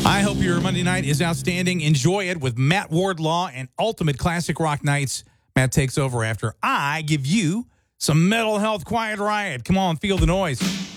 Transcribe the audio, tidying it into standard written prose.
I hope your Monday night is outstanding. Enjoy it with Matt Wardlaw and Ultimate Classic Rock Nights. Matt takes over after I give you some Mental Health Quiet Riot. Come on, feel the noise.